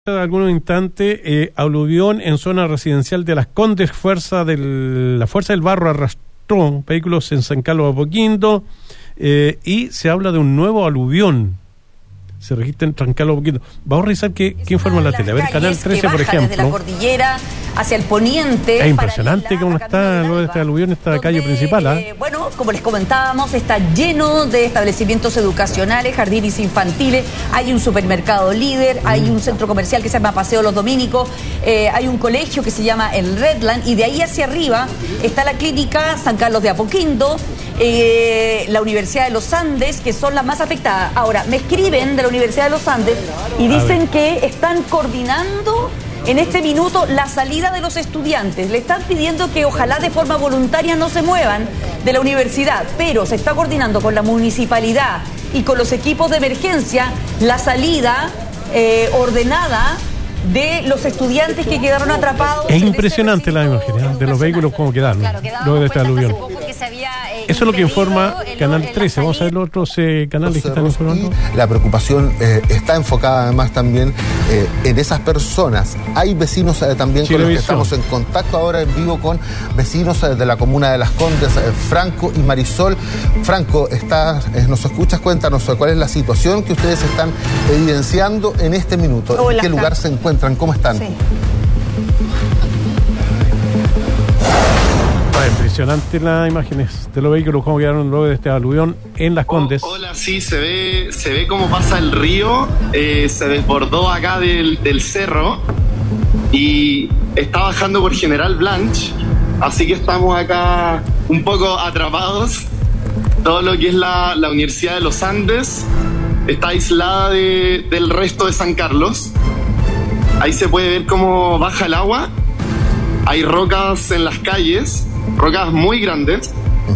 Algunos instantes, aluvión en zona residencial de Las Condes, la Fuerza del Barro arrastró vehículos en San Carlos de Apoquindo, y se habla de un nuevo aluvión. Se registra en San Carlos de Apoquindo. Vamos a revisar qué informa la tele. A ver, Canal 13, por ejemplo. Desde la cordillera hacia el poniente. Es impresionante cómo está luego de este aluvión esta calle principal. Bueno, como les comentábamos, está lleno de establecimientos educacionales, jardines infantiles, hay un supermercado líder, hay un centro comercial que se llama Paseo Los Dominicos, hay un colegio que se llama el Redland, y de ahí hacia arriba está la clínica San Carlos de Apoquindo, la Universidad de los Andes, que son las más afectadas. Ahora, me escriben de la Universidad de los Andes y dicen que están coordinando en este minuto la salida de los estudiantes. Le están pidiendo que ojalá de forma voluntaria no se muevan de la universidad, pero se está coordinando con la municipalidad y con los equipos de emergencia la salida ordenada de los estudiantes que quedaron atrapados. Es impresionante la imagen de los vehículos como quedaron, luego de este aluvión. Eso es lo que informa Canal 13. Vamos a ver los otros canales que están informando. La preocupación está enfocada además también en esas personas. Hay vecinos también con los que estamos en contacto ahora en vivo, con vecinos de la comuna de Las Condes, Franco y Marisol. Franco, nos escuchas, cuéntanos cuál es la situación que ustedes están evidenciando en este minuto. Hola, ¿en qué lugar se encuentran? ¿Cómo están? Sí. Impresionante las imágenes de los vehículos como quedaron luego de este aluvión en Las Condes. Hola, sí, se ve cómo pasa el río, se desbordó acá del cerro y está bajando por General Blanch, así que estamos acá un poco atrapados. Todo lo que es la Universidad de los Andes está aislada del resto de San Carlos. Ahí se puede ver cómo baja el agua. Hay rocas en las calles, rocas muy grandes.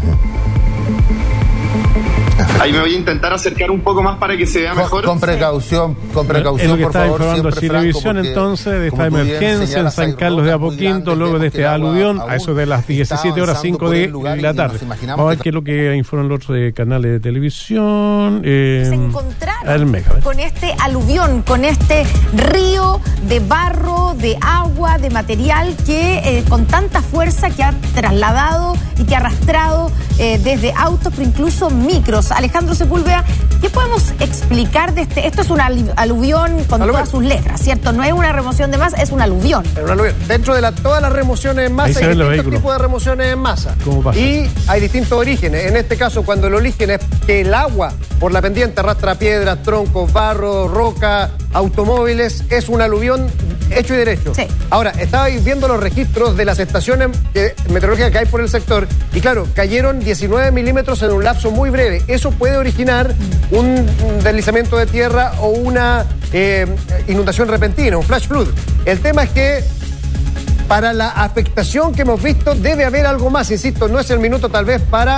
Ahí me voy a intentar acercar un poco más para que se vea mejor. Con precaución, es lo que por está favor. Informando Chilevisión, entonces, de esta emergencia en San Carlos de Apoquindo, luego de este aluvión, a eso de las 17:05 de la tarde. Vamos a ver qué es lo que informan los otros canales de televisión. Se encontraron con este aluvión, con este río de barro, de agua, de material que con tanta fuerza que ha trasladado y que ha arrastrado desde autos, pero incluso micros. Alejandro Sepúlveda, ¿qué podemos explicar de este? Esto es un aluvión con todas sus letras, ¿cierto? No es una remoción de masa, es un aluvión. Es un aluvión. Dentro de todas las remociones en masa hay distintos tipos de remociones en masa. ¿Cómo pasa? Y hay distintos orígenes. En este caso, cuando el origen es que el agua por la pendiente arrastra piedras, troncos, barro, roca, automóviles, es un aluvión hecho y derecho. Sí. Ahora, estaba viendo los registros de las estaciones meteorológicas que hay por el sector y claro, cayeron 19 milímetros en un lapso muy breve. Eso puede originar un deslizamiento de tierra o una inundación repentina, un flash flood. El tema es que para la afectación que hemos visto debe haber algo más, insisto, no es el minuto tal vez para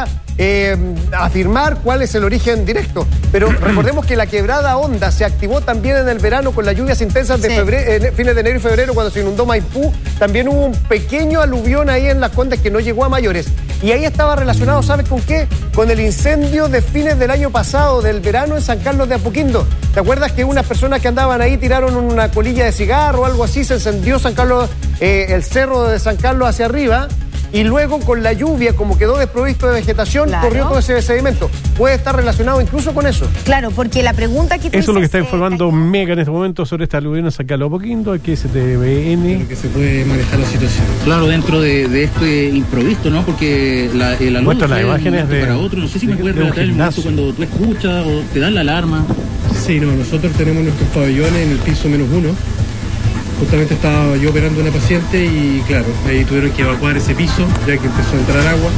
afirmar cuál es el origen directo, pero recordemos que la quebrada Honda se activó también en el verano con las lluvias intensas de fines de enero y febrero, cuando se inundó Maipú. También hubo un pequeño aluvión ahí en Las Condes que no llegó a mayores, y ahí estaba relacionado, ¿sabes con qué? Con el incendio de fines del año pasado, del verano, en San Carlos de Apoquindo. ¿Te acuerdas que unas personas que andaban ahí tiraron una colilla de cigarro o algo así? Se encendió San Carlos, el cerro de San Carlos hacia arriba, y luego con la lluvia, como quedó desprovisto de vegetación, corrió todo ese sedimento. Puede estar relacionado incluso con eso. Claro, porque la pregunta que tú eso es lo que está informando Mega en este momento sobre esta aluvión en San Carlos de Apoquindo. Aquí STVN. Creo que se puede manejar la situación. Claro, dentro de este improviso, ¿no? Porque el alumno muestra las imágenes de para otro. No sé si me puedes relatar el momento cuando tú escuchas o te dan la alarma. Sí, no, nosotros tenemos nuestros pabellones en el piso -1. Justamente estaba yo operando a una paciente y claro, ahí tuvieron que evacuar ese piso ya que empezó a entrar agua.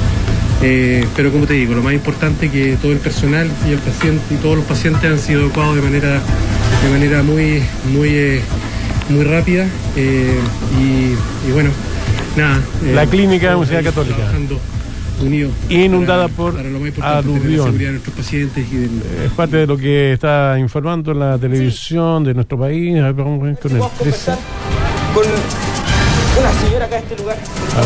Pero como te digo, lo más importante es que todo el personal y el paciente y todos los pacientes han sido evacuados de manera muy rápida. Y bueno, nada. La clínica de Universidad Católica. Unido inundada por aluvión. Es parte de lo que está informando la televisión de nuestro país. A ver, vamos a ver con el 13. Con una señora acá en este lugar.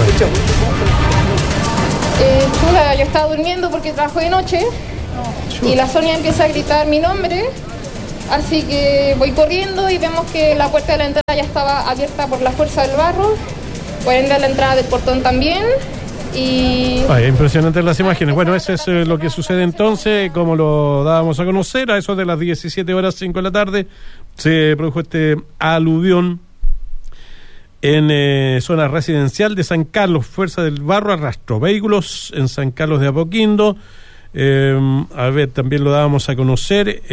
Yo estaba durmiendo porque trabajo de noche y la Sonia empieza a gritar mi nombre Así que voy corriendo y vemos que la puerta de la entrada ya estaba abierta por la fuerza del barro, por ende la entrada del portón también. Y impresionantes las imágenes. Bueno, eso es lo que sucede entonces, como lo dábamos a conocer, a eso de las 17:05 de la tarde, se produjo este aluvión en zona residencial de San Carlos. Fuerza del Barro arrastró vehículos en San Carlos de Apoquindo. También lo dábamos a conocer,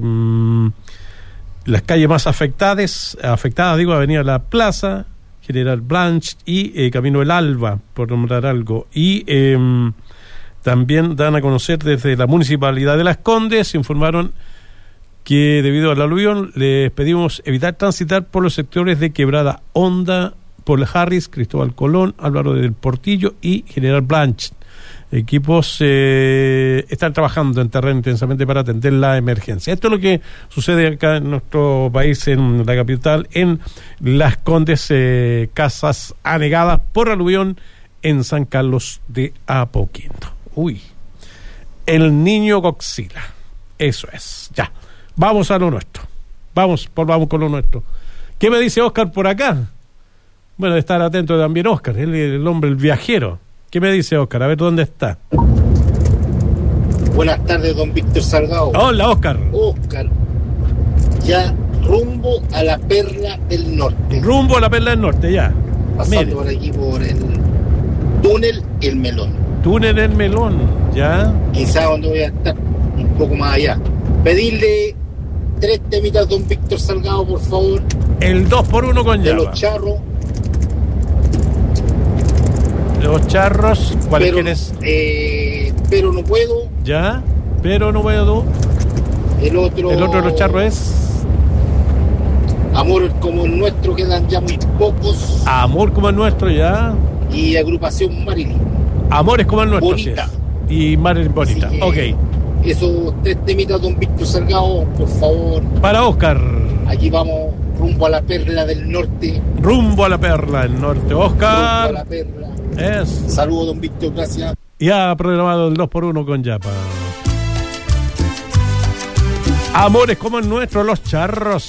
las calles más afectadas, Avenida La Plaza, General Blanch y Camino del Alba, por nombrar algo. Y también dan a conocer desde la Municipalidad de Las Condes, informaron que debido al aluvión les pedimos evitar transitar por los sectores de Quebrada Honda, Paul Harris, Cristóbal Colón, Álvaro del Portillo y General Blanch. Equipos están trabajando en terreno intensamente para atender la emergencia. Esto es lo que sucede acá en nuestro país, en la capital, en Las Condes, casas anegadas por aluvión en San Carlos de Apoquindo. El niño Godzilla. Eso es. Ya. Vamos a lo nuestro. Vamos con lo nuestro. ¿Qué me dice Oscar por acá? Bueno, de estar atento también Oscar, el hombre, el viajero. ¿Qué me dice Oscar? A ver, ¿dónde está? Buenas tardes, don Víctor Salgado. Hola, Oscar. Oscar, ya rumbo a la Perla del Norte. Rumbo a la Perla del Norte, ya. Pasando por aquí por el túnel El Melón. Túnel El Melón, ya. Quizá donde voy a estar, un poco más allá. Pedirle 3 temitas, don Víctor Salgado, por favor. El 2x1 con llave. De los charros. Los charros, ¿cuáles quieres? Pero no puedo. Ya, pero no puedo. El otro de los charros es Amor como el nuestro, quedan ya muy pocos. Amor como el nuestro, ya. Y Agrupación Marilyn. Amores como el nuestro, Bonita. Sí. Y Marilyn Bonita, ok. Esos 3 temitas, don Víctor Salgado, por favor. Para Oscar. Aquí vamos, rumbo a la Perla del Norte. Rumbo a la Perla del Norte, Oscar. Rumbo a la Perla. Es. Saludos, don Víctor, gracias. Ya programado el 2x1 con Yapa. Amores como el nuestro, los charros.